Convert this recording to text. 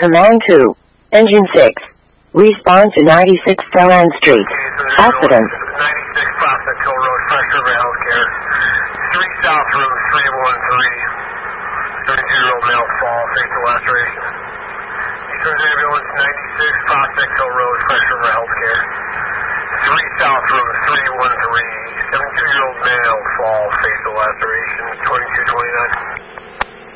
Command 2. Engine 6. Respond to 96 Celan Street. Accident. 96 Prospect Hill Road, Fresh River Healthcare. 3 South Room 313. 32-year-old male fall, facial laceration. Eastern Ambulance 96 Prospect Hill Road, Fresh River Healthcare. 3 South Room 313. 72-year-old male fall, facial laceration. 2229.